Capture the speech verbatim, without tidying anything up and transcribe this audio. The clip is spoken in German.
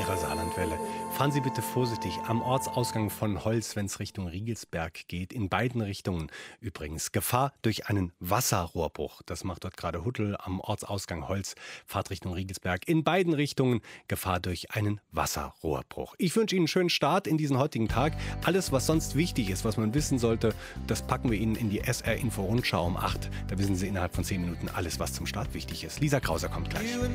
Ihrer Saarlandwelle. Fahren Sie bitte vorsichtig am Ortsausgang von Holz, wenn es Richtung Riegelsberg geht. In beiden Richtungen übrigens. Gefahr durch einen Wasserrohrbruch. Das macht dort gerade Huttel am Ortsausgang Holz. Fahrt Richtung Riegelsberg. In beiden Richtungen Gefahr durch einen Wasserrohrbruch. Ich wünsche Ihnen einen schönen Start in diesen heutigen Tag. Alles, was sonst wichtig ist, was man wissen sollte, das packen wir Ihnen in die S R-Info-Rundschau um acht. Da wissen Sie innerhalb von zehn Minuten alles, was zum Start wichtig ist. Lisa Krauser kommt gleich.